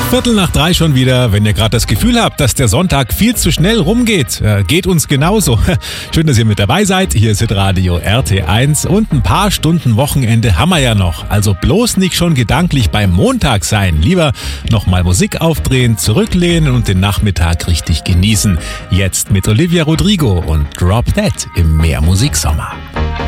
2:15 schon wieder. Wenn ihr gerade das Gefühl habt, dass der Sonntag viel zu schnell rumgeht, geht uns genauso. Schön, dass ihr mit dabei seid. Hier ist Radio RT1 und ein paar Stunden Wochenende haben wir ja noch. Also bloß nicht schon gedanklich beim Montag sein. Lieber nochmal Musik aufdrehen, zurücklehnen und den Nachmittag richtig genießen. Jetzt mit Olivia Rodrigo und Drop Dead im Mehrmusiksommer.